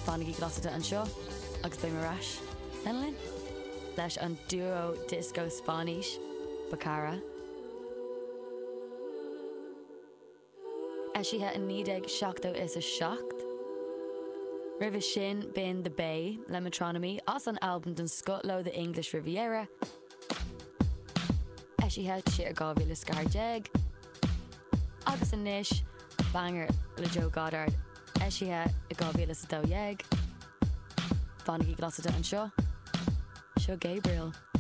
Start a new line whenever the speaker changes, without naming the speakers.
Fánaigh glasada an seo, agus bé marráis. Enlin? Leis an duo disco Spanish, Bacara. Eisithe in 1970 is a seacht. Ribh sin bin The Bay, le Metronomy, as an album don Scotlo the English Riviera. Eisithe si ar gábhí le Scarjeg. Agus an nish, banger le Joe Goddard. Eisithe i gábhí le sa dó Yeg. Fánaigh glasada an seo. Seo Gabriel.